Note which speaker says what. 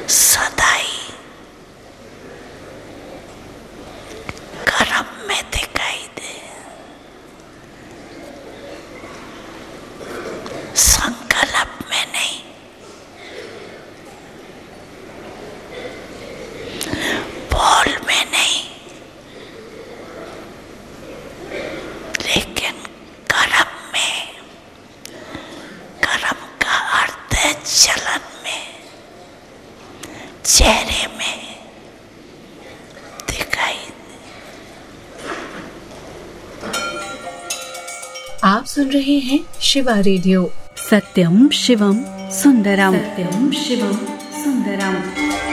Speaker 1: सदाई कर्म में दिखाई दे, संकल्प में नहीं। बोल में नहीं, लेकिन कर्म में। कर्म का अर्थ है चलन में, चेहरे में दिखाई।
Speaker 2: आप सुन रहे हैं शिवा रेडियो।
Speaker 3: सत्यम शिवम सुंदरम, सत्यम शिवम सुंदरम।